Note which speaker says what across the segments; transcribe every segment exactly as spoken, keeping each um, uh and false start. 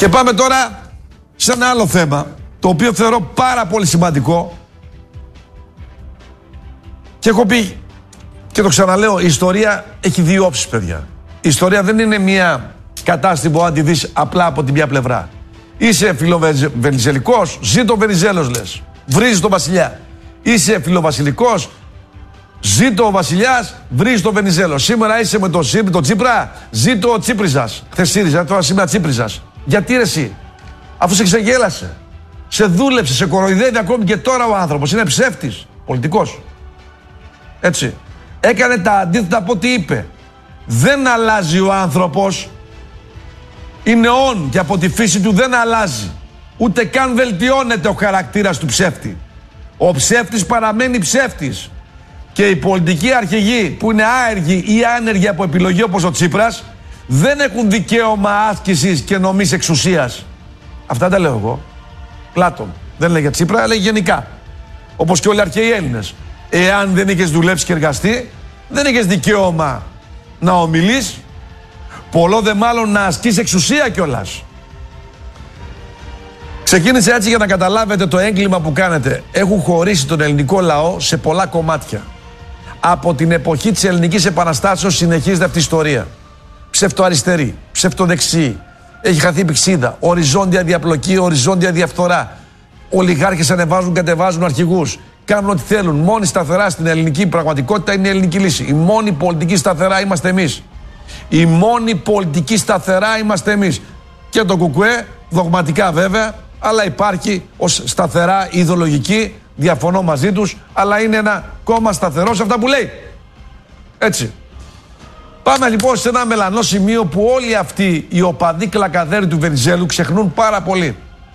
Speaker 1: Και πάμε τώρα σε ένα άλλο θέμα, το οποίο θεωρώ πάρα πολύ σημαντικό. Και έχω πει και το ξαναλέω, η ιστορία έχει δύο όψεις, παιδιά. Η ιστορία δεν είναι μια κατάσταση που αν τη δεις απλά από την μια πλευρά. Είσαι φιλοβενιζελικός, ζήτω Βενιζέλος λες. Βρίζεις τον βασιλιά. Είσαι φιλοβασιλικός, ζήτω ο βασιλιάς, βρίζεις τον Βενιζέλο. Σήμερα είσαι με τον το Τσίπρα, ζήτω ο Τσίπριζας. Χθες ΣΥΡΙΖΑ, τώρα σήμερα Τσίπριζας. Γιατί ρε εσύ, αφού σε ξεγέλασε, σε δούλεψε, σε κοροϊδεύει ακόμη και τώρα ο άνθρωπος. Είναι ψεύτης, πολιτικός. Έτσι. Έκανε τα αντίθετα από ό,τι είπε. Δεν αλλάζει ο άνθρωπος. Είναι όν και από τη φύση του δεν αλλάζει. Ούτε καν βελτιώνεται ο χαρακτήρας του ψεύτη. Ο ψεύτης παραμένει ψεύτης. Και οι πολιτικοί αρχηγοί που είναι άεργοι ή άνεργοι από επιλογή όπως ο Τσίπρας δεν έχουν δικαίωμα άσκησης και νομής εξουσίας. Αυτά τα λέω εγώ. Πλάτων. Δεν λέει για Τσίπρα, λέει γενικά. Όπως και όλοι οι αρχαίοι Έλληνες. Εάν δεν είχες δουλέψει και εργαστεί, δεν είχες δικαίωμα να ομιλείς, πολλό δε μάλλον να ασκείς εξουσία κιόλας. Ξεκίνησε έτσι για να καταλάβετε το έγκλημα που κάνετε. Έχουν χωρίσει τον ελληνικό λαό σε πολλά κομμάτια. Από την εποχή της Ελληνικής Επαναστάσεως συνεχίζεται αυτή η ιστορία. Ψευτοαριστερή, ψευτοδεξιή. Έχει χαθεί η πηξίδα, οριζόντια διαπλοκή, οριζόντια διαφθορά. Ολιγάρχες ανεβάζουν, κατεβάζουν αρχηγούς. Κάνουν ό,τι θέλουν. Μόνη σταθερά στην ελληνική πραγματικότητα είναι η ελληνική λύση. Η μόνη πολιτική σταθερά είμαστε εμείς. Η μόνη πολιτική σταθερά είμαστε εμείς. Και το Κουκουέ, δογματικά βέβαια, αλλά υπάρχει ως σταθερά ιδεολογική. Διαφωνώ μαζί τους, αλλά είναι ένα κόμμα σταθερό σε αυτά που λέει. Έτσι. Πάμε λοιπόν σε ένα μελανό σημείο που όλοι αυτοί οι οπαδοί κλακαδέροι του Βενιζέλου ξεχνούν πάρα πολύ.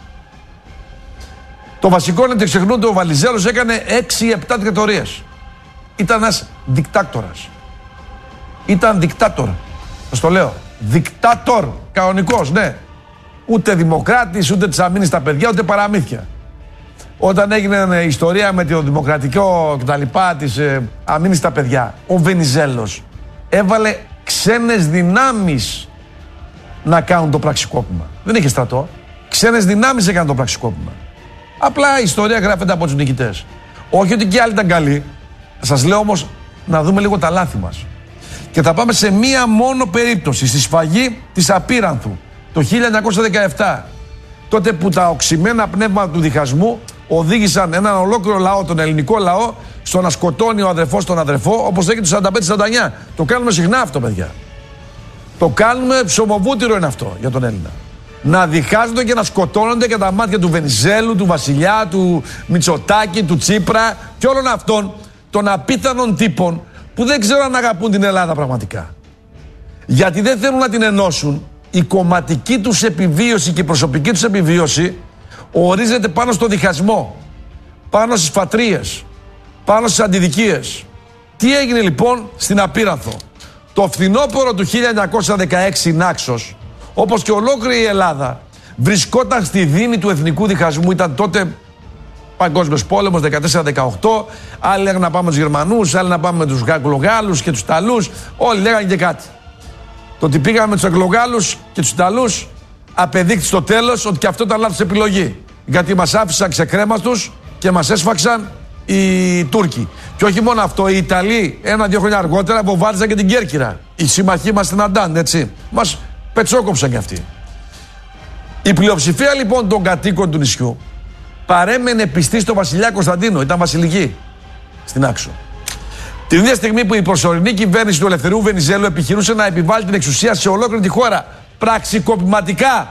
Speaker 1: Το βασικό είναι ότι ξεχνούν ότι ο Βενιζέλος έκανε έξι επτά δικτατορίες. Ήταν ένας δικτάκτορας. Ήταν δικτάτορ. Σας το λέω. Δικτάτορ. Κανονικός, ναι. Ούτε δημοκράτης, ούτε της αμήνης στα παιδιά, ούτε παραμύθια. Όταν έγινε η ιστορία με το δημοκρατικό κτλ. Της ε, αμήνης στα παιδιά, ο Βενιζέλος έβαλε ξένες δυνάμεις να κάνουν το πραξικόπημα. Δεν είχε στρατό. Ξένες δυνάμεις έκαναν το πραξικόπημα. Απλά η ιστορία γράφεται από τους νικητές. Όχι ότι και άλλοι ήταν καλοί. Σας λέω όμως να δούμε λίγο τα λάθη μας. Και θα πάμε σε μία μόνο περίπτωση, στη σφαγή της Απίρανθου το χίλια εννιακόσια δεκαεπτά. Τότε που τα οξυμένα πνεύματα του διχασμού οδήγησαν έναν ολόκληρο λαό, τον ελληνικό λαό, στο να σκοτώνει ο αδερφός τον αδερφό, όπως έγινε το σαράντα πέντε σαράντα εννιά. Το κάνουμε συχνά αυτό, παιδιά. Το κάνουμε, ψωμοβούτυρο είναι αυτό για τον Έλληνα. Να διχάζονται και να σκοτώνονται και τα μάτια του Βενιζέλου, του Βασιλιά, του Μητσοτάκη, του Τσίπρα και όλων αυτών των απίθανων τύπων που δεν ξέρουν αν αγαπούν την Ελλάδα πραγματικά. Γιατί δεν θέλουν να την ενώσουν. Η κομματική τους επιβίωση και η προσωπική τους επιβίωση ορίζεται πάνω στο διχασμό, πάνω στις φατρίες, πάνω στις αντιδικίες. Τι έγινε λοιπόν στην Απίρανθο? Το φθινόπωρο του χίλια εννιακόσια δεκαέξι Νάξος, όπως και ολόκληρη η Ελλάδα, βρισκόταν στη δίνη του εθνικού διχασμού. Ήταν τότε παγκόσμιος πόλεμος δεκατέσσερα δεκαοκτώ. Άλλοι λέγανε να πάμε με τους Γερμανούς, άλλοι να πάμε με τους Αγγλογάλους και τους Ιταλούς. Όλοι λέγανε και κάτι. Το ότι πήγαμε με τους Αγγλογάλους και τους Ιταλούς απεδείχθη στο τέλος ότι και αυτό ήταν λάθος επιλογή. Γιατί μας άφησαν ξεκρέμαστους και μας έσφαξαν οι Τούρκοι. Και όχι μόνο αυτό, οι Ιταλοί ένα-δύο χρόνια αργότερα βομβάρδιζαν και την Κέρκυρα. Οι συμμαχοί μας στην Αντάν, έτσι. Μας πετσόκοψαν κι αυτοί. Η πλειοψηφία λοιπόν των κατοίκων του νησιού παρέμενε πιστή στο βασιλιά Κωνσταντίνο. Ήταν βασιλική στην Άξο. Την ίδια στιγμή που η προσωρινή κυβέρνηση του Ελευθερίου Βενιζέλου επιχειρούσε να επιβάλλει την εξουσία σε ολόκληρη τη χώρα πραξικοπηματικά.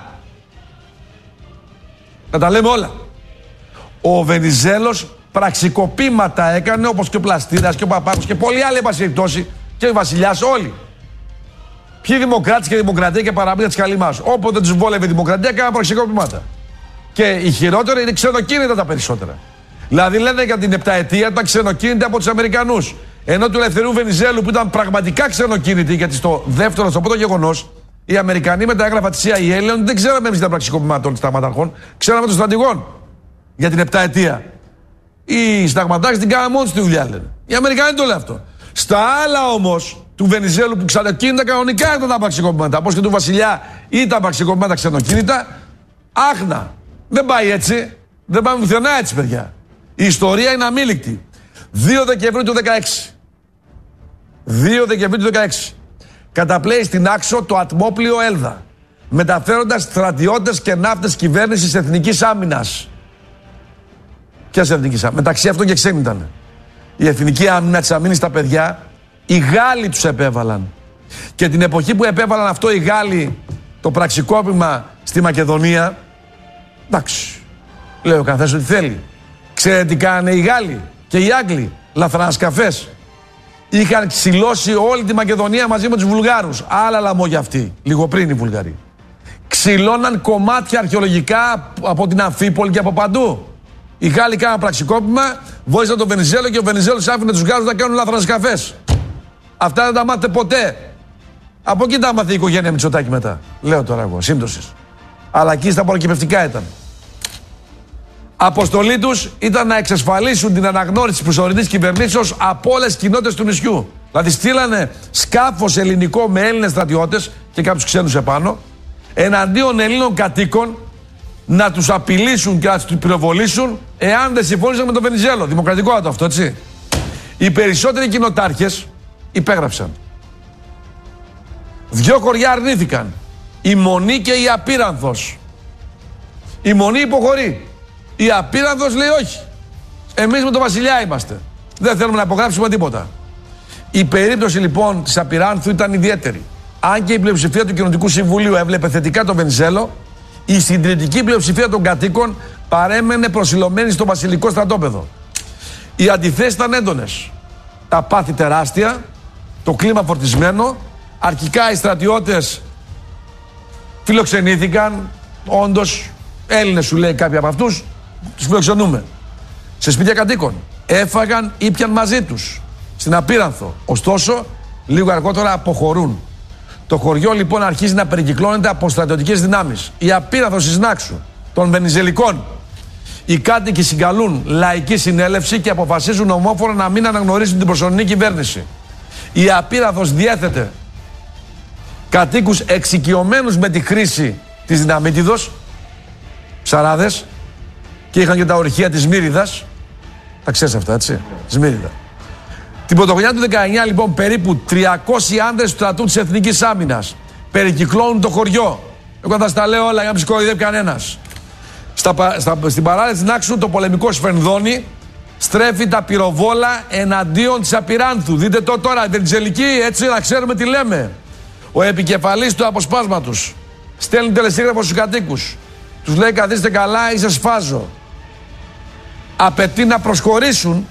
Speaker 1: Να τα λέμε όλα. Ο Βενιζέλος πραξικοπήματα έκανε, όπως και ο Πλαστίδας και ο Παπάκος και πολλοί άλλοι επασχετώσει και ο βασιλιάς, όλοι. Ποιοι δημοκράτες και δημοκρατία και παραμύθια της καλυμάς. Όποτε τους βόλευε η δημοκρατία έκαναν πραξικοπήματα. Και οι χειρότεροι είναι ξενοκίνητα τα περισσότερα. Δηλαδή λένε για την επταετία ήταν ξενοκίνητα από τους Αμερικανούς. Ενώ του Ελευθερίου Βενιζέλου που ήταν πραγματικά ξενοκίνητοι, γιατί στο δεύτερο, στο πρώτο γεγονός, οι Αμερικανοί με τα έγγραφα της σι άι έι λένε δεν ξέραμε εμείς τα πραξικοπήματα των συνταγματάρχων, ξέραμε των στρατηγών για την επταετία. Οι συνταγματάρχες την κάνανε μόνοι στη δουλειά, λένε. Οι Αμερικανοί το λένε αυτό. Στα άλλα όμως του Βενιζέλου που ξενοκίνητα κανονικά ήταν τα πραξικοπήματα. Όπως και του Βασιλιά ήταν πραξικοπήματα ξενοκίνητα, Άχνα. Δεν πάει έτσι. Δεν πάμε πουθενά έτσι, παιδιά. Η ιστορία είναι αμήλικτη. δύο Δεκεμβρίου του δεκαέξι. δύο Δεκεμβρίου του δεκαέξι. Καταπλέει στην Άξο το ατμόπλοιο Έλδα, μεταφέροντας στρατιώτες και ναύτες κυβέρνησης Εθνικής Άμυνας. Ποιας Εθνικής Άμυνας? Μεταξύ αυτών και ξένοι ήταν. Η Εθνική Άμυνα της Αμήνης στα παιδιά, οι Γάλλοι τους επέβαλαν. Και την εποχή που επέβαλαν αυτό οι Γάλλοι το πραξικόπημα στη Μακεδονία, εντάξει, λέει ο καθένας ότι θέλει. Ξέρετε τι κάνανε οι Γάλλοι και οι Άγγλοι? Λαθρανασκαφές. Είχαν ξυλώσει όλη τη Μακεδονία μαζί με τους Βουλγάρους. Άλλα λαμόγια αυτοί, λίγο πριν οι Βουλγαροί. Ξυλώναν κομμάτια αρχαιολογικά από την Αμφίπολη και από παντού. Οι Γάλλοι κάναν πραξικόπημα, βοήθησαν τον Βενιζέλο και ο Βενιζέλος άφηνε τους Γάλλους να κάνουν λαθρανασκαφές. Αυτά δεν τα μάθετε ποτέ. Από εκεί τα μάθε η οικογένεια Μητσοτάκη μετά. Λέω τώρα εγώ, σύμπτωσης. Αλλά εκεί στα προκυπευτικά ήταν. Αποστολή τους ήταν να εξασφαλίσουν την αναγνώριση της προσωρινής κυβερνήσεως από όλες τις κοινότητες του νησιού. Δηλαδή στείλανε σκάφος ελληνικό με Έλληνες στρατιώτες και κάποιους ξένους επάνω, εναντίον Ελλήνων κατοίκων, να τους απειλήσουν και να τους πυροβολήσουν εάν δεν συμφώνησαν με τον Βενιζέλο. Δημοκρατικό αυτό, έτσι. Οι περισσότεροι κοινοτάρχες υπέγραψαν. Δυο χωριά αρνήθηκαν. Η Μονή και η Απίρανθος. Η Μονή υποχωρεί. Η Απίρανθος λέει όχι. Εμείς με τον Βασιλιά είμαστε. Δεν θέλουμε να υπογράψουμε τίποτα. Η περίπτωση λοιπόν της Απιράνθου ήταν ιδιαίτερη. Αν και η πλειοψηφία του Κοινοτικού Συμβουλίου έβλεπε θετικά τον Βενιζέλο, η συντηρητική πλειοψηφία των κατοίκων παρέμενε προσιλωμένη στο βασιλικό στρατόπεδο. Οι αντιθέσεις ήταν έντονες. Τα πάθη τεράστια, το κλίμα φορτισμένο. Αρχικά οι στρατιώτες φιλοξενήθηκαν, όντως Έλληνες σου λέει κάποιοι από αυτούς, τους φιλοξενούμε. Σε σπίτια κατοίκων. Έφαγαν, ήπιαν μαζί τους. Στην Απίρανθο. Ωστόσο, λίγο αργότερα αποχωρούν. Το χωριό λοιπόν αρχίζει να περικυκλώνεται από στρατιωτικές δυνάμεις. Η Απίρανθος της Νάξου, των Βενιζελικών. Οι κάτοικοι συγκαλούν λαϊκή συνέλευση και αποφασίζουν ομόφωνα να μην αναγνωρίσουν την προσωρινή κυβέρνηση. Η Απίρανθος διέθετε κατοίκους εξοικειωμένους με τη χρήση της δυναμίτιδος, ψαράδες, και είχαν και τα ορυχεία της Μύριδας. Τα ξέρεις αυτά, έτσι, της Μύριδα. Την πρωτοχρονιά του δεκαεννιά, λοιπόν, περίπου τριακόσιοι άνδρες του στρατού της Εθνικής Άμυνας περικυκλώνουν το χωριό. Εγώ θα στα λέω όλα για να μην ψυχοειδεύει κανένας. Στα, στα, στην παράλια της Νάξου το πολεμικό σφενδόνι στρέφει τα πυροβόλα εναντίον της Απιράνθου. Δείτε το τώρα, Βενιζελική, έτσι να ξέρουμε τι λέμε. Ο επικεφαλής του αποσπάσματος στέλνει τελεσίγραφο στους κατοίκους. Τους λέει καθίστε καλά ή σας σφάζω. Απαιτεί να προσχωρήσουν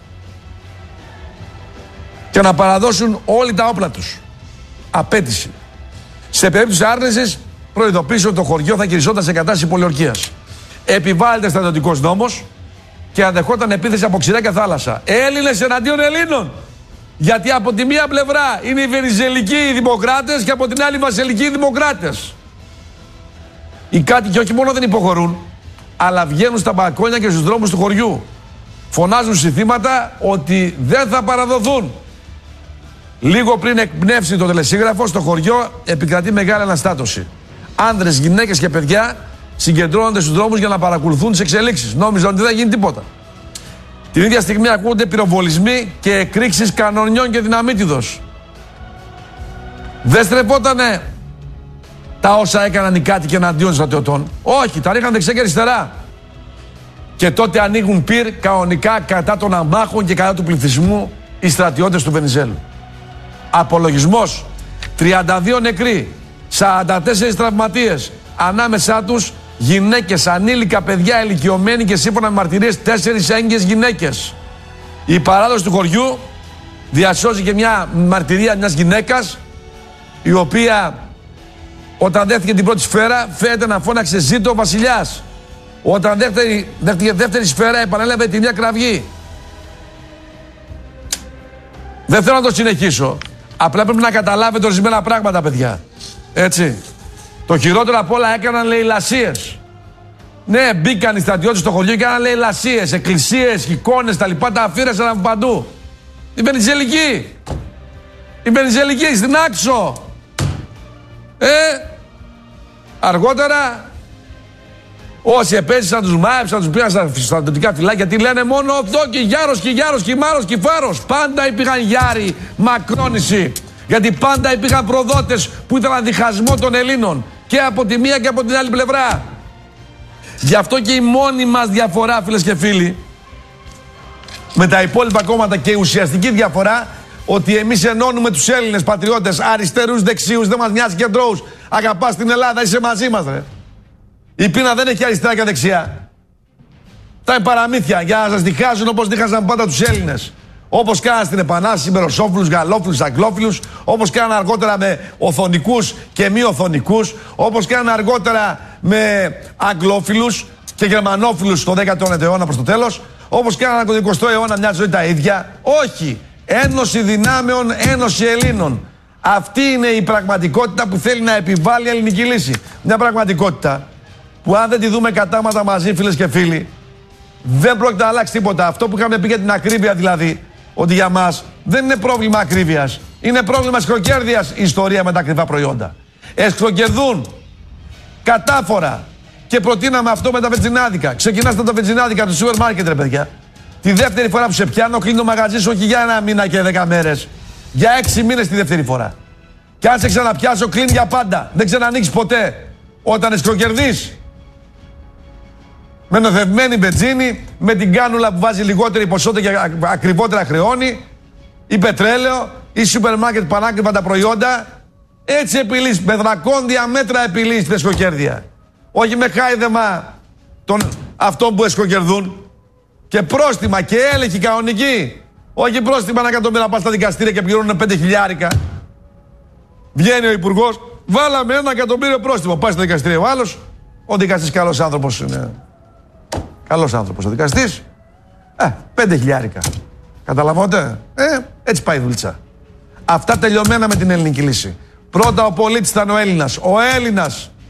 Speaker 1: και να παραδώσουν όλοι τα όπλα τους. Απέτηση. Σε περίπτωση άρνησης προειδοποίησε ότι το χωριό θα κυριζόταν σε κατάσταση πολιορκίας. Επιβάλλεται στρατιωτικός νόμος και αδεχόταν επίθεση από ξηρά και θάλασσα. Έλληνες εναντίον Ελλήνων. Γιατί από τη μία πλευρά είναι οι βενιζελικοί οι δημοκράτες και από την άλλη οι βασιλικοί οι δημοκράτες. Οι κάτοικοι όχι μόνο δεν υποχωρούν, αλλά βγαίνουν στα μπαλκόνια και στους δρόμους του χωριού. Φωνάζουν συνθήματα ότι δεν θα παραδοθούν. Λίγο πριν εκπνεύσει το τελεσίγραφο, στο χωριό επικρατεί μεγάλη αναστάτωση. Άνδρες, γυναίκες και παιδιά συγκεντρώνονται στους δρόμους για να παρακολουθούν τις εξελίξεις. Νόμιζαν ότι δεν θα γίνει τίποτα. Την ίδια στιγμή ακούγονται πυροβολισμοί και εκρήξεις κανονιών και δυναμίτιδος. Δεν στρεπότανε τα όσα έκαναν οι κάτοικοι εναντίον στρατιωτών. Όχι, τα ρίχναν δεξιά και αριστερά. Και τότε ανοίγουν πυρ κανονικά κατά των αμάχων και κατά του πληθυσμού οι στρατιώτες του Βενιζέλου. Απολογισμός: τριάντα δύο νεκροί, σαράντα τέσσερις τραυματίες, ανάμεσά τους γυναίκες, ανήλικα παιδιά, ηλικιωμένοι και σύμφωνα με μαρτυρίες τέσσερις έγκυες γυναίκες. Η παράδοση του χωριού διασώζει και μια μαρτυρία μιας γυναίκας, η οποία όταν δέχτηκε την πρώτη σφαίρα φαίνεται να φώναξε «Ζήτω ο βασιλιάς». Όταν δεύτερη, δέχτηκε δεύτερη σφαίρα επανέλαβε τη μια κραυγή. Δεν θέλω να το συνεχίσω. Απλά πρέπει να καταλάβετε ορισμένα πράγματα, παιδιά. Έτσι. Το χειρότερο απ' όλα έκαναν λαιλασίες. Ναι, μπήκαν οι στρατιώτες στο χωριό και έκαναν λαιλασίες, εκκλησίες, εικόνες, τα λοιπά, τα αφήρεσαν από παντού. Η Βενιζελική. Η Βενιζελική στην Άξο. Ε, αργότερα Όσοι επέζησαν τους μάεψαν, τους πήγαν στα στρατιωτικά φυλάκια, τι λένε μόνο αυτό και Γιάρος και Γιάρος και Μάρος και Φάρος. Πάντα υπήρχαν Γιάροι, Μακρόνησοι. Γιατί πάντα υπήρχαν προδότες που ήθελαν διχασμό των Ελλήνων. Και από τη μία και από την άλλη πλευρά. Γι' αυτό και η μόνη μας διαφορά, φίλες και φίλοι, με τα υπόλοιπα κόμματα και η ουσιαστική διαφορά, ότι εμείς ενώνουμε τους Έλληνες πατριώτες, αριστερούς, δεξιούς, δεν μας νοιάζει κεντρώους. Αγαπάς την Ελλάδα, είσαι μαζί μας, ρε. Η πείνα δεν έχει αριστερά και δεξιά. Τα είναι παραμύθια για να σας διχάζουν όπως διχάζαν πάντα τους Έλληνες. Όπως κάναν στην Επανάσταση με Ρωσόφιλους, Γαλλόφιλους, Αγγλόφιλους, όπως κάναν αργότερα με Οθωνικούς και μη Οθωνικούς, όπως κάναν αργότερα με Αγγλόφιλους και Γερμανόφιλους στο δέκατο αιώνα προς το τέλος, όπως κάναν τον εικοστό αιώνα μια ζωή τα ίδια. Όχι. Ένωση δυνάμεων, ένωση Ελλήνων. Αυτή είναι η πραγματικότητα που θέλει να επιβάλλει η ελληνική λύση. Μια πραγματικότητα που αν δεν τη δούμε κατάματα μαζί, φίλες και φίλοι, δεν πρόκειται να αλλάξει τίποτα. Αυτό που είχαμε πει για την ακρίβεια δηλαδή, ότι για μας δεν είναι πρόβλημα ακρίβειας, είναι πρόβλημα σκλοκέρδειας η ιστορία με τα ακριβά προϊόντα. Εσκλοκερδούν κατάφορα και προτείναμε αυτό με τα βενζινάδικα. Ξεκινάστε τα βενζινάδικα του σούπερ μάρκετ, ρε παιδιά. Τη δεύτερη φορά που σε πιάνω, κλείνει το μαγαζί σου όχι για ένα μήνα και δέκα μέρες. Για έξι μήνες τη δεύτερη φορά. Και αν σε ξαναπιάσω, κλείνει για πάντα. Δεν ξανανοίξει ποτέ. Όταν εσκλοκερδείς. Με νοθευμένη μπενζίνη, με την κάνουλα που βάζει λιγότερη ποσότητα και ακριβότερα χρεώνει, ή πετρέλαιο, ή σούπερ μάρκετ πανάκριβα τα προϊόντα. Έτσι επιλύεις, με δρακόντια μέτρα επιλύεις την εσκλοκέρδεια. Όχι με χάιδεμα των αυτών που εσκλοκερδούν. Και πρόστιμα και έλεγχη κανονική. Όχι πρόστιμα ένα εκατομμύριο να πας στα δικαστήρια και πληρώνουν πέντε χιλιάρικα. Βγαίνει ο υπουργός, βάλαμε ένα εκατομμύριο πρόστιμο. Πάει στο δικαστήριο ο άλλος, ο δικαστής καλός άνθρωπος είναι. Καλός άνθρωπος ο δικαστής. Ε, πέντε χιλιάρικα. Καταλαβαίνετε. Ε, έτσι πάει η δουλίτσα. Αυτά τελειωμένα με την ελληνική λύση. Πρώτα ο πολίτης ήταν ο Έλληνας. Ο Έλληνας